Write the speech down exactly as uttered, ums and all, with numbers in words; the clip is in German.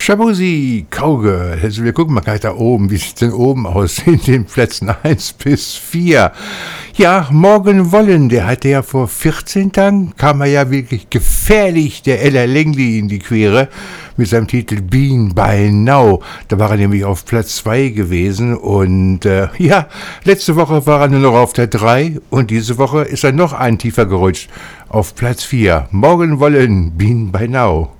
Shabuzi, Cowgirl. Also wir gucken mal gleich da oben. Wie sieht es denn oben aus? In den Plätzen eins bis vier. Ja, Morgan Wallen, der hatte ja vor vierzehn Tagen, kam er ja wirklich gefährlich der Ella Langley in die Quere mit seinem Titel Bean by Now. Da war er nämlich auf Platz zwei gewesen und äh, ja, letzte Woche war er nur noch auf der drei und diese Woche ist er noch einen tiefer gerutscht auf Platz vier. Morgan Wallen, Bean by Now.